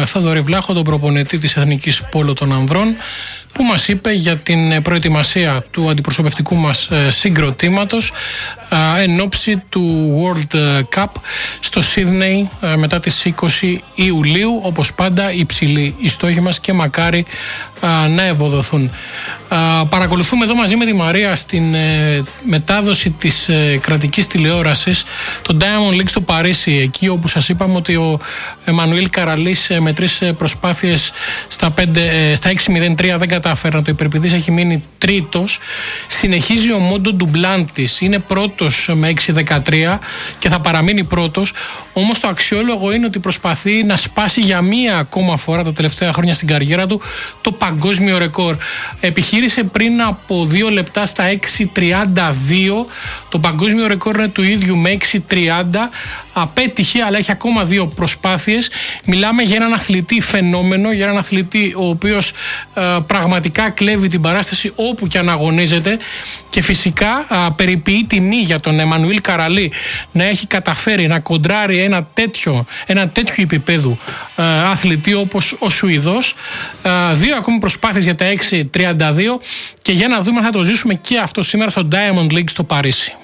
Θόδωρη Βλάχο, τον προπονητή της Εθνικής Πόλο των Ανδρών, που μας είπε για την προετοιμασία του αντιπροσωπευτικού μας συγκροτήματος εν ώψη του World Cup στο Σίδνεϊ μετά τις 20 Ιουλίου. Όπως πάντα υψηλοί οι στόχοι μας και μακάρι να ευοδοθούν. Παρακολουθούμε εδώ μαζί με τη Μαρία στην μετάδοση της κρατικής τηλεόρασης το Diamond League στο Παρίσι, εκεί όπου σας είπαμε ότι ο Εμμανουήλ Καραλής με 3 προσπάθειες στα 6-0-3 δεν κατάφερε να το υπερπηδήσει, έχει μείνει τρίτος. Συνεχίζει ο Μόντο Ντουμπλάντης, είναι πρώτος με 6-13 και θα παραμείνει πρώτος. Όμως το αξιόλογο είναι ότι προσπαθεί να σπάσει για μία ακόμα φορά τα τελευταία χρόνια στην καριέρα του το παγκόσμιο ρεκόρ. Επιχείρησε πριν από 2 λεπτά στα 6.32. Το παγκόσμιο ρεκόρ είναι του ίδιου με 6.30. Απέτυχε, αλλά έχει ακόμα 2 προσπάθειες. Μιλάμε για έναν αθλητή φαινόμενο, για έναν αθλητή ο οποίος πραγματικά κλέβει την παράσταση όπου και αν αγωνίζεται, και φυσικά περιποιεί τιμή για τον Εμμανουήλ Καραλή να έχει καταφέρει να κοντράρει ένα τέτοιο επίπεδου αθλητή όπως ο Σουηδός. 2 ακόμη προσπάθειες για τα 6.32 και για να δούμε αν θα το ζήσουμε και αυτό σήμερα στο Diamond League στο Παρίσι.